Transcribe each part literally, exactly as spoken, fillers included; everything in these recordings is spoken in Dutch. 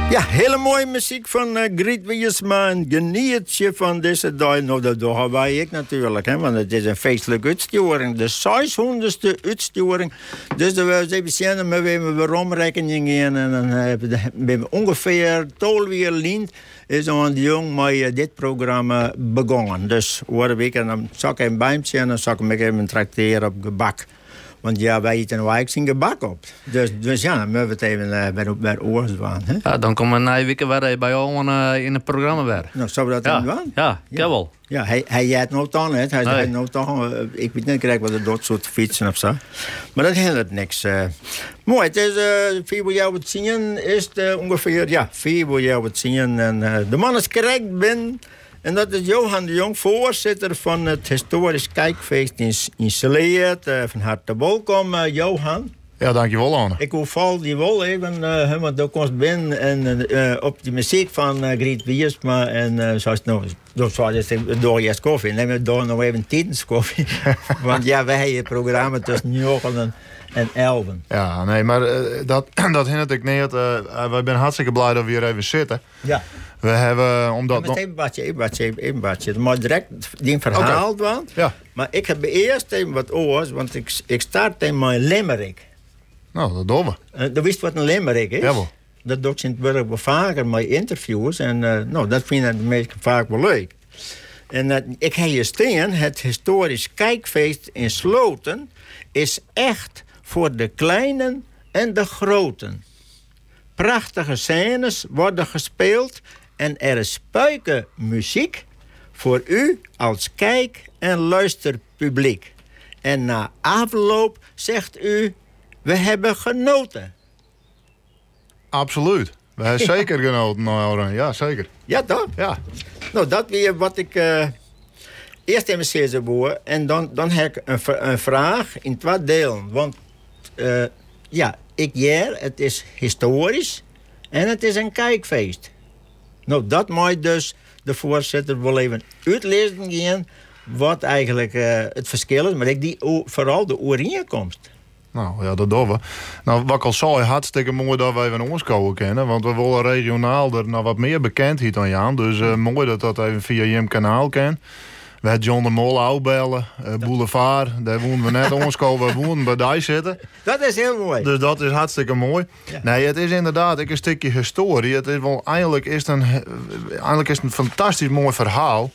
Ja, hele mooie muziek van uh, Griet Wiersma. En geniet je van deze dag. Nou, dat doen wij ik natuurlijk. Hè, want het is een feestelijke uitsturing. De zeshonderdste uitsturing. Dus we even zien, we hebben weer omrekening in. En dan hebben we ongeveer tolv weer lint. Is aan de jong met uh, dit programma begonnen. Dus hoor ik en dan zak ik een bijmtje en dan zak ik even tracteren op gebak. Want ja, wij eten waar ik zijn gebak op. Dus, dus ja, dan moeten we het even uh, bij, bij oors doen. Ja, dan komen we na weken weer bij jou uh, in het programma weer. Nou, zou we dat ja. even doen? Ja, ik ja. wel. Ja, hij, hij heeft nou dan, hè. Hij nee. nou dan, uh, ik weet niet krijg wat er dat soort fietsen of zo. Maar dat hindert niks. Uh. Mooi, het is uh, vier jaar wat zien, is het uh, ongeveer, ja, vier jaar wat zien. En uh, de man is correct ben. En dat is Johan de Jong, voorzitter van het historisch kijkfeest in, in Sleert. Uh, van harte welkom, uh, Johan. Ja, dankjewel, Anne. Ik val die wel even, uh, want daar komt binnen en uh, op die muziek van uh, Griet Wiersma. En uh, zoals nou, zoals door je koffie. Neem we door nog even tijdens koffie. Want ja, wij hebben het programma tussen negen en, en elf. Ja, nee, maar uh, dat, dat hindert ik niet. Uh, wij zijn hartstikke blij dat we hier even zitten. Ja. We hebben, omdat... Ja, even badje, even badje, even badje. Maar direct die verhaal, okay. Want. Ja. Maar ik heb eerst even wat oors, want ik, ik start in mijn limerick. Nou, dat doen we. Uh, je wist wat een limerick is? Jawel. Dat doe ik in het werk wel vaker met interviews. En uh, nou, dat vinden de mensen vaak wel leuk. En uh, ik heb hier staan, het historisch kijkfeest in Sloten is echt voor de kleinen en de groten. Prachtige scènes worden gespeeld en er is spuikenmuziek voor u als kijk- en luisterpubliek. En na afloop zegt u, we hebben genoten. Absoluut. We hebben ja. zeker genoten. Nou, ja, zeker. Ja, toch? Ja. Nou, dat weer wat ik uh, eerst even zeggen wil. En dan, dan heb ik een, een vraag in twee delen. Want uh, ja, ik ja, het is historisch en het is een kijkfeest. Nou, dat moet dus de voorzitter wel even uitlezen gaan wat eigenlijk uh, het verschil is. Maar ik die vooral de overeenkomst. Nou ja, dat doen we. Nou, wat ik al zei, hartstikke mooi dat wij van ons komen kennen. Want we willen regionaal er nou wat meer bekendheid aan Jan. Dus uh, mooi dat dat even via Jim Kanaal kan. We hebben John de Mol uitbellen, uh, Boulevard. Daar woonden we net ons komen, we woonden bij daar zitten. Dat is heel mooi. Dus dat is hartstikke mooi. Ja. Nee, het is inderdaad ik een stukje historie. Het is wel, eigenlijk, is het een, eigenlijk is het een fantastisch mooi verhaal.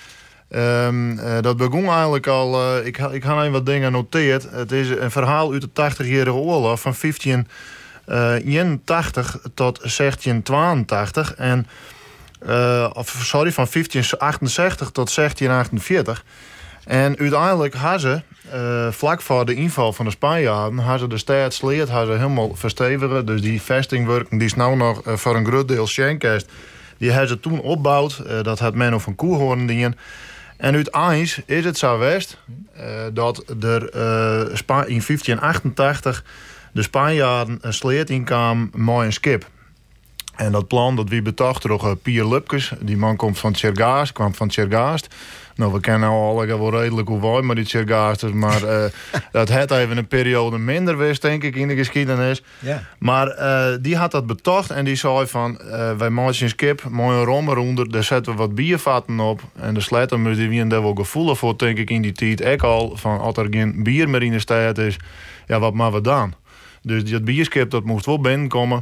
Um, uh, dat begon eigenlijk al... Uh, ik, ik had even wat dingen genoteerd. Het is een verhaal uit de tachtigjarige oorlog van vijftien eenentachtig tot zestien tweeëntachtig. En, uh, of, sorry, van vijftien achtenzestig tot zestien achtenveertig. En uiteindelijk hadden ze, uh, vlak voor de inval van de Spanjaarden, hadden ze de stad Sleert hadden ze helemaal verstevigen. Dus die vestingwerken, die is nou nog uh, voor een groot deel Schenkest, die hebben ze toen opgebouwd. Uh, dat had Menno van Koehoorn dingen. En uiteindelijk is het zo geweest uh, dat er uh, Spa- in vijftien achtentachtig de Spanjaarden een Sleert inkwamen met een schip. En dat plan dat wie betocht door uh, Pier Lupkes. Die man komt van Tjergaast, kwam van Tjergaast. Nou, we kennen al wel redelijk hoe wij maar die Tjergaasters. Maar uh, dat had even een periode minder wist, denk ik, in de geschiedenis. Ja. Maar uh, die had dat betocht en die zei van... Uh, wij maken een skip, mooi een rom eronder. Daar zetten we wat biervaten op. En de slettermus die wien daar wel gevoelig voor, denk ik, in die tijd. Ik al, van als er geen bier meer in de stad is, ja, wat maken we dan? Dus dat bierskip, dat moest wel binnenkomen.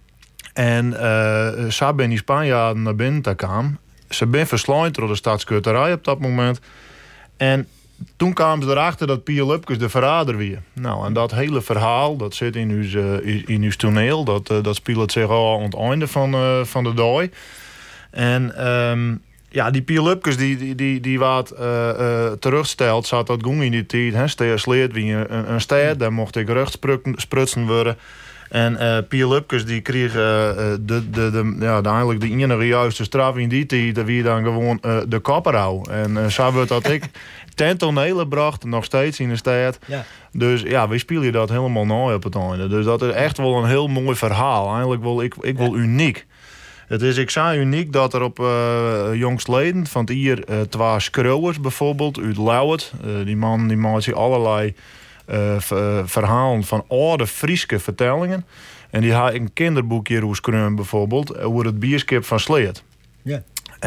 En uh, zo ben die Spanjaarden naar binnen te komen. Ze ben verslagen door de stadskutterij op dat moment. En toen kwamen ze erachter dat Pier Lupkes de verrader weer. Nou, en dat hele verhaal, dat zit in uw, uh, in uw toneel. Dat, uh, dat speelt zich al aan het einde van, uh, van de dag. En um, ja, die Pier Lupkes die, die, die, die wat uh, uh, terugstelt, zat dat ging in die tijd. Hè, Steer Sleert wie een, een stad, daar mocht ik recht sprutsen worden. En uh, Pier Lupkes die kreeg uh, de, de, de, ja, de, eigenlijk de enige juiste straf in die tijd. Dat wie dan gewoon uh, de kopperhouw. En uh, zo wordt dat ik ten tonele bracht, nog steeds in de stad. Ja. Dus ja, we spelen dat helemaal nooit op het einde. Dus dat is echt wel een heel mooi verhaal. Eigenlijk wel, ik, ik wil ja. uniek. Het is ik zei uniek dat er op uh, jongstleden van het hier uh, twee scrowers bijvoorbeeld uit Lauwert. Uh, die man die maakt zich allerlei Uh, verhalen van oude Frieske vertellingen. En die had ik een kinderboekje roeskreun bijvoorbeeld. Over het bierskip van Sleet. Ja.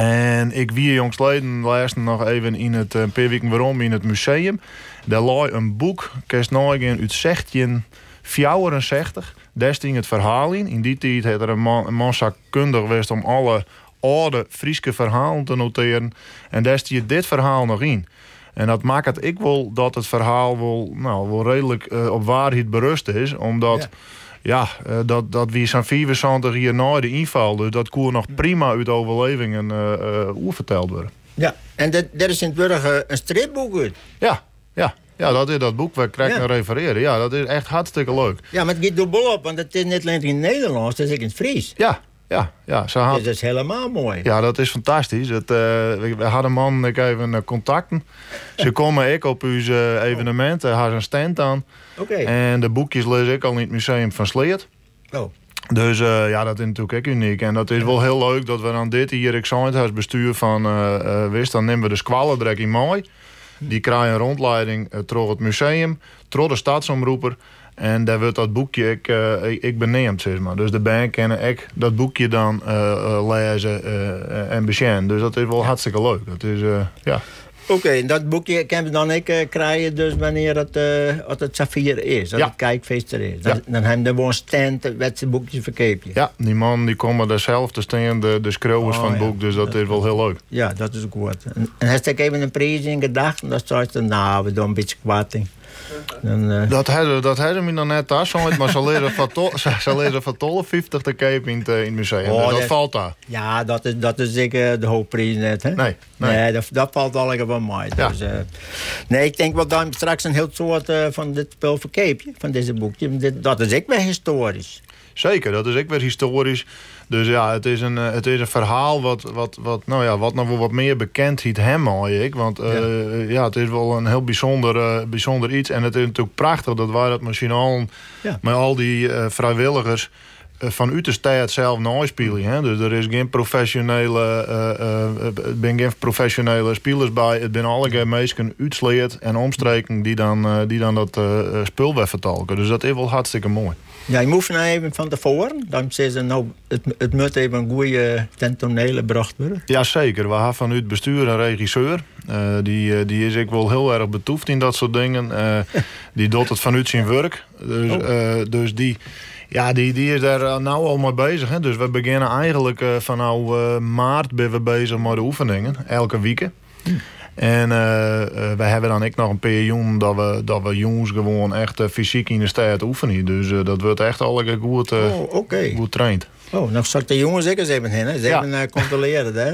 En ik wie jongsleden laatst nog even in het uh, een paar weken waarom in het museum. Daar lag een boek, kerst uit zestien vierenzestig. Daar sting het verhaal in. In die tijd had er een man, een man kundig geweest om alle oude Frieske verhalen te noteren. En daar stie je dit verhaal nog in. En dat maakt het ik wel dat het verhaal wel, nou, wel redelijk uh, op waarheid berust is. Omdat... Ja. Ja, uh, dat, dat wie zo'n vierenzestig hier na de inval. Dus dat kon nog prima uit overlevingen uh, uh, verteld worden. Ja, en dat, dat is in het Burger een stripboek uit. Ja, ja. Ja, dat is dat boek waar ik krijg naar refereren. Ja, dat is echt hartstikke leuk. Ja, maar het gaat dubbel op, want het is niet alleen in het Nederlands, het is ook in het Fries. Ja, ja, ja. Ze had... Dus dat is helemaal mooi. Ja, dat is fantastisch. Het, uh, we, we hadden man, ik even uh, contacten. Ze komen ik op uw uh, evenement, uh, haar een stand aan. Oké. Okay. En de boekjes lees ik al in het museum van Sleet. Oh. Dus uh, ja, dat is natuurlijk ook uniek. En dat is wel heel leuk dat we dan dit hier, ik zei het als bestuur van uh, uh, wist, dan nemen we de squallendrek in mooi. Die krijgen een rondleiding uh, door het museum, door de stadsomroeper. En daar wordt dat boekje ik, uh, ik, ik beneemd, zeg maar. Dus de band kennen ik dat boekje dan uh, uh, lezen uh, en beschermen. Dus dat is wel hartstikke leuk. Dat is, uh, ja. Oké, okay, en dat boekje kan we dan ik uh, krijgen dus wanneer het, uh, als het Safir is, als ja. het kijkfeest er is. Dan, ja. dan hebben we gewoon stand met zijn boekjes verkeepje. Ja, die man die komen daar zelf te staan, de, de schreeuwers oh, van het ja. boek, dus dat, dat is wel heel leuk. Ja, dat is goed. En, en heeft ik even een prijs in gedacht, en dan zei ze, nou, we doen een beetje kwatting. Dan, uh... Dat hadden dat hadden we dan net thuis, maar ze leren van, to, ze leren van twaalf vijftig te kopen in het, in het museum. Oh, dus dat, dat valt daar. Ja, dat is, dat is zeker de hoofdprijs net. Hè? Nee, nee. nee dat, dat valt allemaal van mij. Ja. Dus, uh, nee, ik denk wel dan straks een heel soort uh, van dit spel verkeepje, van deze boekje. Dit, dat is ook weer historisch. Zeker, dat is ook weer historisch. Dus ja, het is een, het is een verhaal wat, wat, wat, nou ja, wat nog wel wat meer bekend hiet hem al. Ik. Want uh, ja. ja, het is wel een heel bijzonder, uh, bijzonder iets. En het is natuurlijk prachtig dat wij dat misschien al ja. met al die uh, vrijwilligers uh, van Utrecht zelf naspelen. Hè? Dus er is geen professionele, uh, uh, er zijn geen professionele spelers bij. Het zijn alle mensen uitsleerd en omstreken die dan, uh, die dan dat uh, spul weer vertolken. Dus dat is wel hartstikke mooi. Ja, je moet nou even van tevoren. Dan zeggen ze, nou, het, het moet even een goede ten tonele gebracht worden. Jazeker, we hebben vanuit het bestuur een regisseur. Uh, die, die is ik wel heel erg betoefd in dat soort dingen. Uh, die doet het vanuit zijn werk. Dus, oh. uh, dus die, ja, die, die is daar nou al mee bezig. Hè? Dus we beginnen eigenlijk uh, van nou uh, maart ben we bezig met de oefeningen. Elke week. Hm. En uh, uh, we hebben dan ook nog een periode dat we, dat we jongens gewoon echt uh, fysiek in de stad oefenen. Dus uh, dat wordt echt al goed, uh, oh, okay. goed traind. Oh, nou zal ik de jongens ook eens even heen. Hè? Ze ja. even uh, controleren. Hè?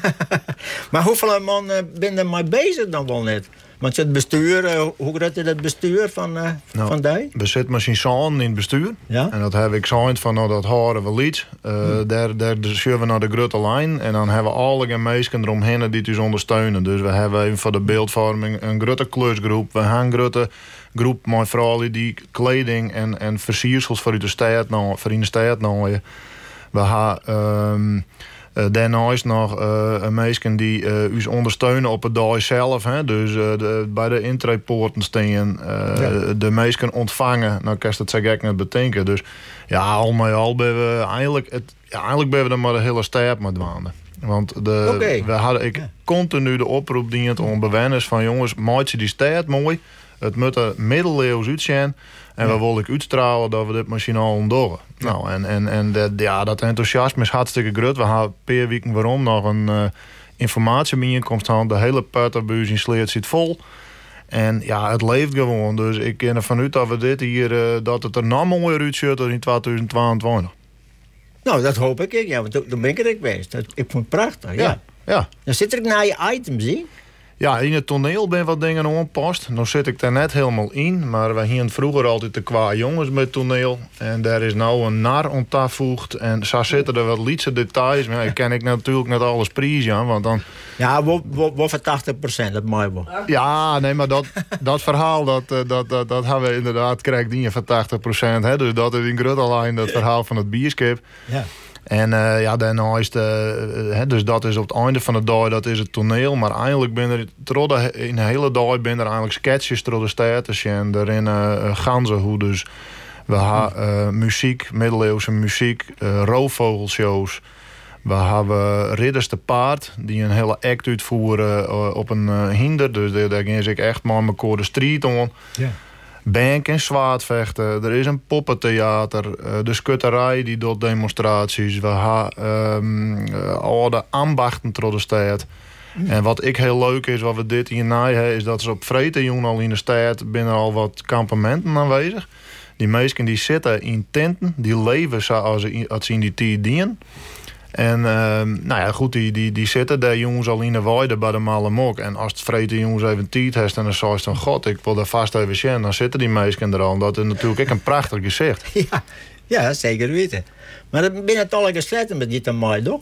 Maar hoeveel man uh, ben er mee bezig dan wel net? Want het bestuur, uh, hoe groot is het bestuur van, uh, nou, van die? We zitten misschien samen in het bestuur. Ja? En dat heb ik gezegd van, nou dat horen we iets. Uh, hmm. Daar, daar sturen we naar de grote lijn. En dan hebben we alle mensen eromheen die ons ondersteunen. Dus we hebben even voor de beeldvorming een grote klusgroep. We hebben een grote groep met vrouwen die kleding en, en versiersels voor de stad nou, voor in de stad naaien. We hebben... Um, Uh, daarnaast nog uh, mensen die uh, u ondersteunen op het dag zelf. Hè? Dus uh, de, bij de intreepoorten staan. Uh, ja. De mensen ontvangen. Nou kan je het zo gek net bedenken. Dus ja, al met al ben we eigenlijk... Het, ja, eigenlijk ben we er maar de hele stap met wanden. Want de, okay. we hadden ik ja. continu de oproep dient om bewoners van jongens, maak je die stad mooi. Het moet er middeleeuws uitzien. En ja. we willen uitstralen dat we dit misschien al ontdoren. Ja. Nou, en, en, en de, ja, dat enthousiasme is hartstikke groot. We hebben per week waarom nog een uh, informatiebijeenkomst gehad. De hele Putterbuis in Sleert zit vol. En ja, het leeft gewoon. Dus ik ken ervan uit dat we dit hier, uh, dat het er nog mooier uitziet dan in twintig tweeëntwintig. Nou, dat hoop ik. Ja, want toen ben ik er geweest. Ik vond het prachtig. Ja. ja. ja. Dan zit er naar je items in. Ja, in het toneel ben wat dingen onpast. Nou zit ik daar net helemaal in. Maar we hadden vroeger altijd de qua jongens met toneel. En daar is nou een nar ontafvoegd. En zo zitten er wat lietse details. Maar ja, ken ik natuurlijk net alles prijs aan. Want dan... Ja, wat voor tachtig procent, dat mag wel. Ja, nee, maar dat, dat verhaal, dat, dat, dat, dat hebben we inderdaad, krijg die van tachtig procent. Hè? Dus dat is in grote lijn het verhaal van het bierskip. Ja. En uh, ja, daarna is de, uh, dus dat is op het einde van de dag, dat is het toneel. Maar eigenlijk ben er trodde, in de hele dag ben er eigenlijk sketches door de stad. En daarin uh, ganzen hoe dus We hebben uh, muziek, middeleeuwse muziek, uh, roofvogelshows. We hebben ridders te paard die een hele act uitvoeren uh, op een uh, hinder. Dus daar, daar gaan ze echt maar met de street om. Ja. Bank- en zwaardvechten. Er is een poppentheater. Uh, de schutterij die doet demonstraties. We hebben um, uh, al de ambachten door de stad. Mm. En wat ik heel leuk is, wat we dit hier naaien, is dat ze op Vretenjoen al in de stad binnen al wat kampementen aanwezig. Die meesten die zitten in tenten, die leven zoals ze, als ze in die tijd dienen. En uh, nou ja, goed, die, die, die zitten daar jongens al in de weide bij de Malemok. En als het vreten jongens even tijd heeft en dan zei ze van god, ik wil daar vast even zien, dan zitten die meisjes er al. Dat is natuurlijk ook een prachtig gezicht. Ja, ja, zeker weten. Maar er binnen het alle gesletten met die te mooi, toch?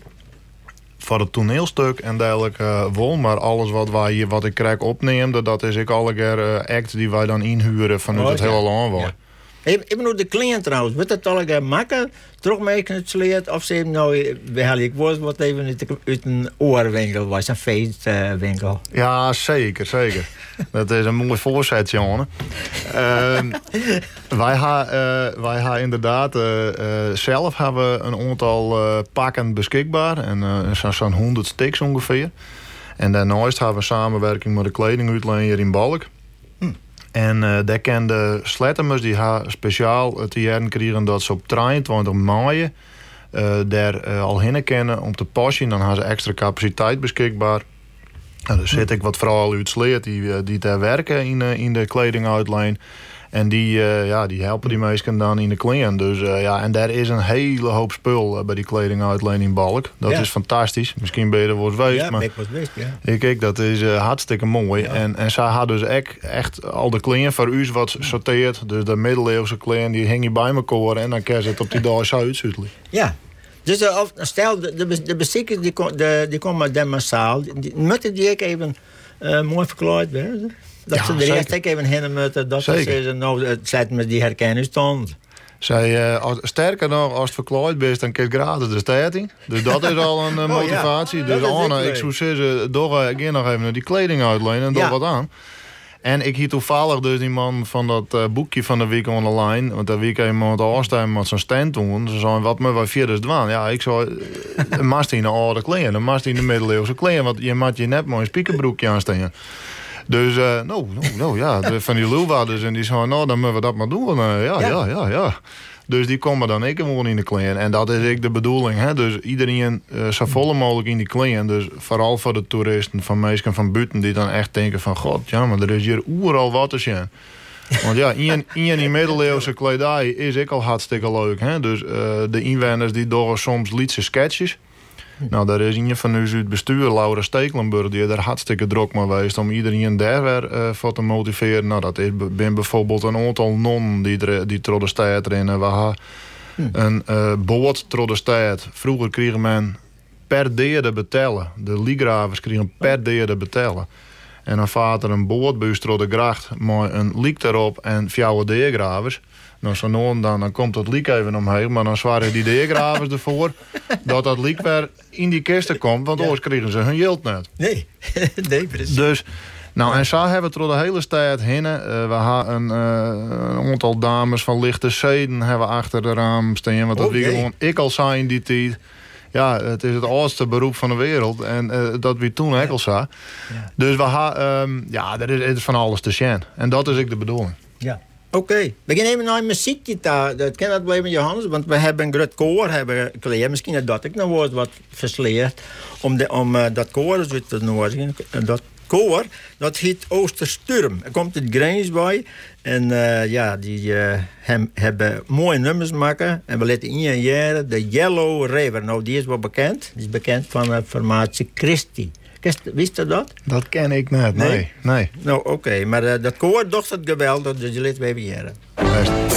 Voor het toneelstuk en dergelijke uh, wol, maar alles wat wij hier, wat ik krijg opneemde, dat is ik alle keer uh, act die wij dan inhuren vanuit oh, het ja. hele land. Ja. Ik bedoel, de cliënt trouwens, wordt het al makkelijk terug mee gesleerd of ze nou, ik was wat even uit, uit een oorwinkel was, een feestwinkel. Uh, ja, zeker, zeker. Dat is een mooi voorzet, jongen. uh, wij hebben uh, inderdaad, uh, uh, zelf hebben een aantal uh, pakken beschikbaar en uh, zo'n zo honderd stiks ongeveer. En daarnaast hebben we samenwerking met de kledinguitleen hier in Balk. En uh, daar kennen de slettemers die ha speciaal te jaren kregen dat ze op drieëntwintig mei uh, daar uh, al heen kennen om te passen. Dan hebben ze extra capaciteit beschikbaar. En dan zit ik wat vrouwen uit Sleert die, uh, die daar werken in, uh, in de kledinguitlijn. En die, uh, ja, die helpen die meesten dan in de kleren. Dus uh, ja, en daar is een hele hoop spul uh, bij die kledinguitlijn in Balk. Dat ja. is fantastisch. Misschien ben je er wel eens geweest. Ja, maar ik was geweest, ja. Ik, ik, dat is uh, hartstikke mooi. Ja. En, en zij had dus echt, echt al de kleren voor u wat sorteerd. Dus de middeleeuwse kleren, die hing je bij elkaar. En dan kan je het op die dag zo uitzuttelen. Ja. Dus uh, stel, de, de, de bezitters die, de, die komen dan massaal. Die, moeten die ook even uh, mooi verklaard werden? Dat ja, ze de rest ook even heen moeten. Dat ze nou, het zet met die herkenningsstand. Zij, uh, als, sterker nog, als het verklaard bent, dan kun je gratis de stad in. Dus dat is al een uh, motivatie. Oh, ja. Dus Anne, ik zou zeggen, door, ik ga nog even die kleding uitlenen en doe ja. wat aan. En ik hier toevallig dus die man van dat uh, boekje van de week online. Want dat week iemand afstaan met zo'n stand doen. Ze zeiden, wat moet wij verder doen? Ja, ik zou, een mast in een oude kleren, een mast in de middeleeuwse kleren. Want je moet je net maar een spiekerbroekje aansteken. Dus, uh, nou, nou, nou ja, de, van die lulwaarders en die zeiden, nou, dan moeten we dat maar doen. Uh, ja, ja, ja, ja, ja. Dus die komen dan ik gewoon in de kleren. En dat is ook de bedoeling, hè. Dus iedereen uh, zo vol mogelijk in die kleren. Dus vooral voor de toeristen, van mensen van buiten, die dan echt denken van, god, ja, maar er is hier overal wat te zien. Want ja, in, in die middeleeuwse kledij is ik al hartstikke leuk, hè. Dus uh, de inwoners die doen soms liedse sketches. Nou, daar is een van u uit het bestuur, Laura Stekelenburg, die er hartstikke druk mee geweest om iedereen daar weer uh, voor te motiveren. Nou, dat is ben bijvoorbeeld een aantal nonnen die er, die door de stad rennen. We hebben hm. een uh, boot door de stad. Vroeger kregen men per deerde betalen. De liegravers kregen per deerde betalen. En dan vaart er een bootbuis door de gracht met een liek erop en vier deergravers. Nou, zo dan, dan komt dat liek even omheen, maar dan zwaren die deergravers ervoor dat dat liek weer in die kisten komt, want anders ja. kregen ze hun yield net. Nee, nee, precies. Dus, nou, en zo hebben we door de hele stad heen. Uh, we hebben een, uh, een aantal dames van lichte zeden hebben achter de raam staan, want dat okay. wie gewoon ik al zei in die tijd. Ja, het is het oudste beroep van de wereld. En uh, dat wie toen ook al zei. Ja. Dus we gaan, um, ja, er is, er is van alles te zien. En dat is ook de bedoeling. Ja. Oké, okay. We gaan even naar een muziekgitaar. Dat kan dat blijven, Johannes, want we hebben een groot koor hebben geleerd. Misschien dat ik nog woord wat versleerd om, de, om uh, dat koor uit te nodigen. Dat koor, dat heet Oostersturm. Er komt het Grijns bij. En uh, ja, die uh, hem, hebben mooie nummers maken. En we laten in een jaar de Yellow River. Nou, die is wel bekend. Die is bekend van de formatie Christi. Wist je dat? Dat ken ik net, nee. nee. nee. Nou, oké. Okay. Maar uh, dat koor doet het geweldig, dus je laat we even jaren.